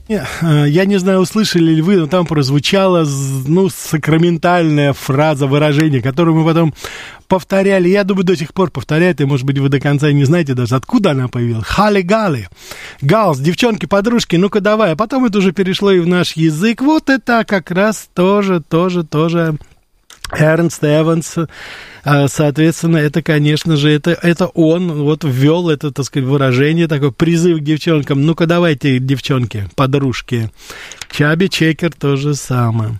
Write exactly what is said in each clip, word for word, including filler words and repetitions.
Я не знаю, услышали ли вы, но там прозвучала, ну, сакраментальная фраза, выражение, которую мы потом повторяли. Я думаю, до сих пор повторяют, и, может быть, вы до конца не знаете даже, откуда она появилась. Хали-гали. Галс, девчонки, подружки, ну-ка давай. А потом это уже перешло и в наш язык. Вот это как раз тоже, тоже, тоже... Эрнст Эванс, соответственно, это, конечно же, это, это он вот ввел это, так сказать, выражение, такой призыв к девчонкам. Ну-ка, давайте, девчонки, подружки. Чаби Чекер то же самое.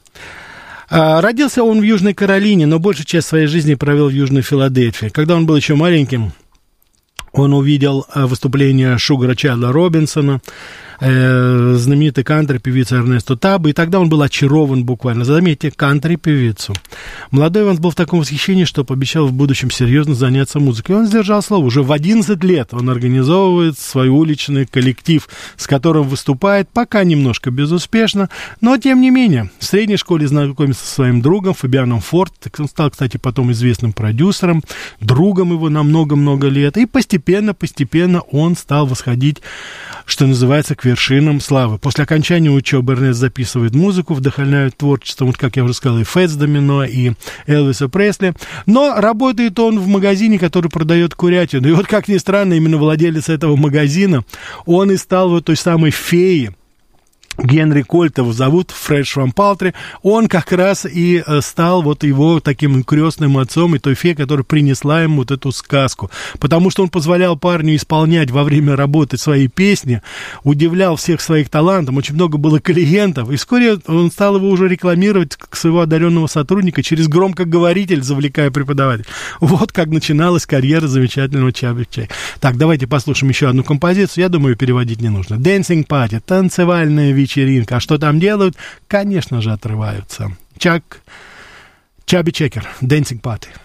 Родился он в Южной Каролине, но большую часть своей жизни провел в Южной Филадельфии. Когда он был еще маленьким, он увидел выступление Шугара Чайда Робинсона, э, знаменитой кантри-певицы Эрнесту Табо, и тогда он был очарован буквально. Заметьте, кантри-певицу. Молодой Эванс был в таком восхищении, что пообещал в будущем серьезно заняться музыкой. И он сдержал слово. Уже в одиннадцать лет он организовывает свой уличный коллектив, с которым выступает, пока немножко безуспешно, но тем не менее. В средней школе знакомится со своим другом Фабианом Форд. Он стал, кстати, потом известным продюсером, другом его на много-много лет. И постепенно, постепенно он стал восходить, что называется, к вершинам славы. После окончания учебы Эрнест записывает музыку, вдохновляет творчеством, вот как я уже сказал, и Фэтс Домино, и Элвиса Пресли. Но работает он в магазине, который продает курятину. И вот, как ни странно, именно владелец этого магазина, он и стал вот той самой феей. Генри Кольт его зовут, Фред Швампалтри, он как раз и стал вот его таким крестным отцом и той феей, которая принесла ему вот эту сказку, потому что он позволял парню исполнять во время работы свои песни, удивлял всех своих талантом, очень много было клиентов, и вскоре он стал его уже рекламировать как своего одаренного сотрудника через громкоговоритель, завлекая преподавателя. Вот как начиналась карьера замечательного Чаби Чекера. Так, давайте послушаем еще одну композицию, я думаю, переводить не нужно. Dancing Party, танцевальная вечеринка. Вечеринка. А что там делают? Конечно же, отрываются. Чак, Чаби Чекер, Dancing Party.